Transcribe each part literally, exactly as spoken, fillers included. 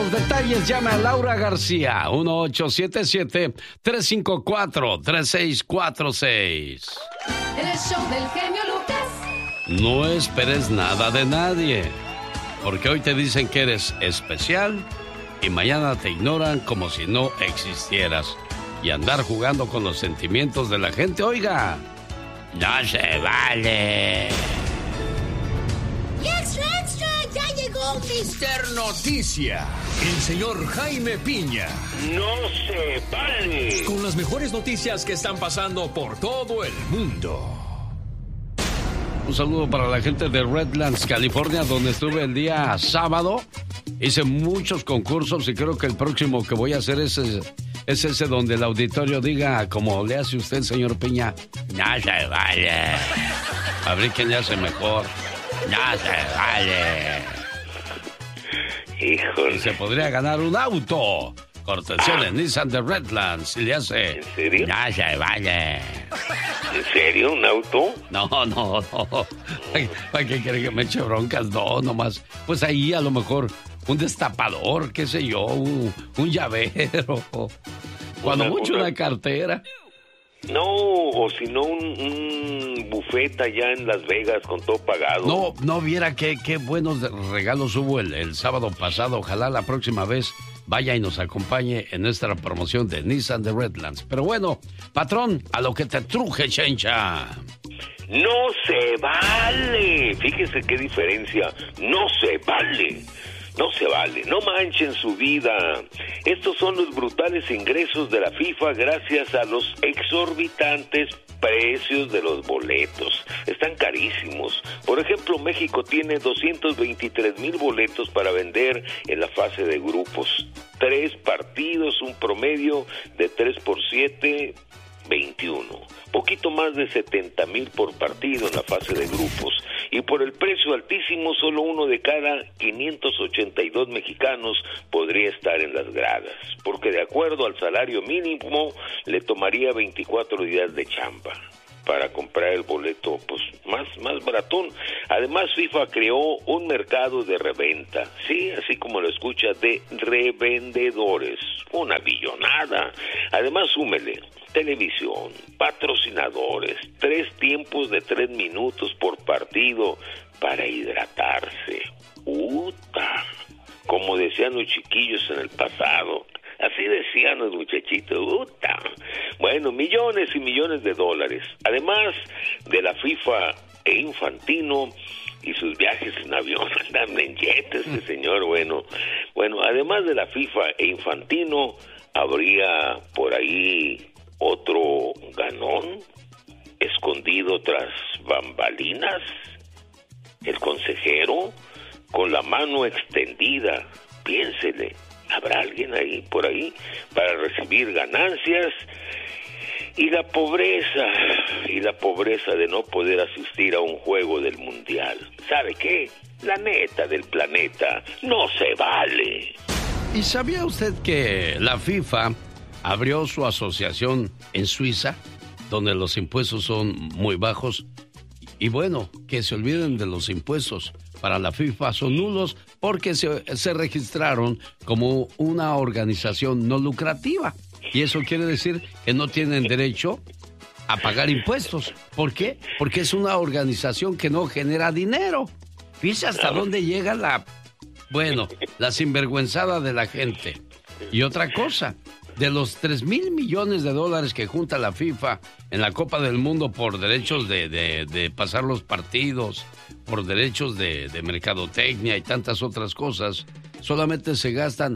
los detalles, llama a Laura García, uno ocho siete siete, tres cinco cuatro, tres seis cuatro seis. En el show del genio Lucas. No esperes nada de nadie, porque hoy te dicen que eres especial y mañana te ignoran como si no existieras. Y andar jugando con los sentimientos de la gente, oiga, no se vale. ¡Y extra, extra! ¡Ya llegó mister Noticia! El señor Jaime Piña. ¡No se vale! Con las mejores noticias que están pasando por todo el mundo. Un saludo para la gente de Redlands, California, donde estuve el día sábado. Hice muchos concursos y creo que el próximo que voy a hacer es, es ese donde el auditorio diga, como le hace usted, señor Piña, no se vale. A ver quién le hace mejor. No se vale. Híjole. Y se podría ganar un auto. Cortesía de Nissan de Redlands. Y le hace. ¿En serio? No se vale. ¿En serio? ¿Un auto? No, no, no. ¿Para qué quiere que me eche broncas? No, nomás. Pues ahí a lo mejor un destapador, qué sé yo, un, un llavero. Cuando Una- mucho una- una cartera. No, o si no, un, un buffet allá en Las Vegas con todo pagado. No, no viera qué, qué buenos regalos hubo el, el sábado pasado. Ojalá la próxima vez vaya y nos acompañe en nuestra promoción de Nissan de Redlands. Pero bueno, patrón, a lo que te truje, chencha. ¡No se vale! Fíjese qué diferencia. ¡No se vale! No se vale, no manchen su vida. Estos son los brutales ingresos de la FIFA gracias a los exorbitantes precios de los boletos. Están carísimos. Por ejemplo, México tiene doscientos veintitrés mil boletos para vender en la fase de grupos. Tres partidos, un promedio de tres por siete, veintiuno. Poquito más de setenta mil por partido en la fase de grupos. Y por el precio altísimo, solo uno de cada quinientos ochenta y dos mexicanos podría estar en las gradas. Porque de acuerdo al salario mínimo, le tomaría veinticuatro días de chamba para comprar el boleto pues más, más baratón. Además, FIFA creó un mercado de reventa, sí, así como lo escucha, de revendedores. Una billonada. Además, súmele televisión, patrocinadores, tres tiempos de tres minutos por partido para hidratarse. ¡Uta! Como decían los chiquillos en el pasado. Así decían los muchachitos. ¡Uta! Bueno, millones y millones de dólares. Además de la FIFA e Infantino y sus viajes en avión, andan en jet este señor, bueno. Bueno, además de la FIFA e Infantino, habría por ahí otro ganón escondido tras bambalinas, el consejero con la mano extendida. Piénsele, ¿habrá alguien ahí por ahí para recibir ganancias? Y la pobreza, y la pobreza de no poder asistir a un juego del mundial. ¿Sabe qué? La neta del planeta no se vale. ¿Y sabía usted que la FIFA abrió su asociación en Suiza, donde los impuestos son muy bajos? Y bueno, que se olviden de los impuestos. Para la FIFA son nulos porque se, se registraron como una organización no lucrativa. Y eso quiere decir que no tienen derecho a pagar impuestos. ¿Por qué? Porque es una organización que no genera dinero. Fíjese hasta dónde llega la, bueno, la sinvergüenzada de la gente. Y otra cosa, de los tres mil millones de dólares que junta la FIFA en la Copa del Mundo por derechos de, de, de pasar los partidos, por derechos de, de mercadotecnia y tantas otras cosas, solamente se gastan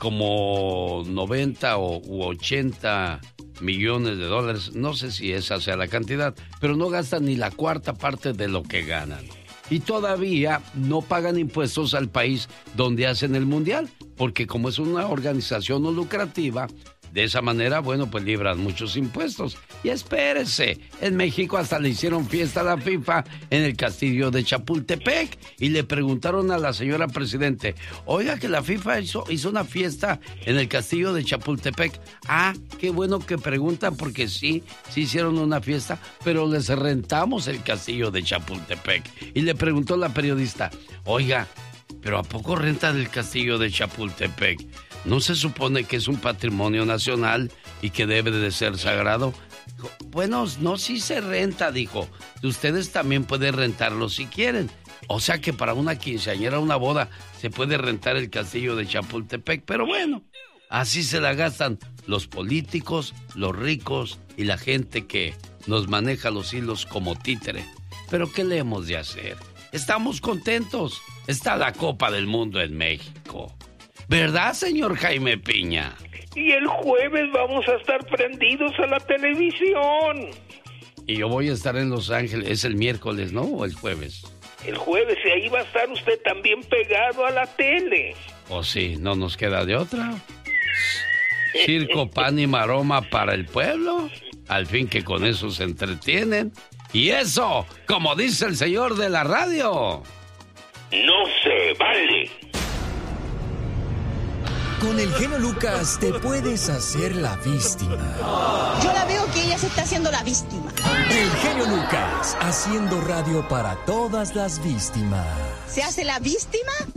como noventa o u ochenta millones de dólares. No sé si esa sea la cantidad, pero no gastan ni la cuarta parte de lo que ganan. Y todavía no pagan impuestos al país donde hacen el mundial, porque como es una organización no lucrativa, de esa manera, bueno, pues libran muchos impuestos. Y espérese, en México hasta le hicieron fiesta a la FIFA en el castillo de Chapultepec. Y le preguntaron a la señora presidente, oiga, que la FIFA hizo, hizo una fiesta en el castillo de Chapultepec. Ah, qué bueno que preguntan, porque sí, sí hicieron una fiesta, pero les rentamos el castillo de Chapultepec. Y le preguntó la periodista, oiga, pero ¿a poco rentan el castillo de Chapultepec? ¿No se supone que es un patrimonio nacional y que debe de ser sagrado? Bueno, no, sí se renta, dijo. Ustedes también pueden rentarlo si quieren. O sea que para una quinceañera, una boda, se puede rentar el castillo de Chapultepec. Pero bueno, así se la gastan los políticos, los ricos y la gente que nos maneja los hilos como títere. Pero ¿qué le hemos de hacer? Estamos contentos. Está la Copa del Mundo en México. ¿Verdad, señor Jaime Piña? Y el jueves vamos a estar prendidos a la televisión. Y yo voy a estar en Los Ángeles. Es el miércoles, ¿no? ¿O el jueves? El jueves, y ahí va a estar usted también pegado a la tele. ¿O sí? ¿No nos queda de otra? Circo, pan y maroma para el pueblo. Al fin que con eso se entretienen. Y eso, como dice el señor de la radio, no se vale. Con el genio Lucas te puedes hacer la víctima. Yo la veo que ella se está haciendo la víctima. El genio Lucas, haciendo radio para todas las víctimas. ¿Se hace la víctima?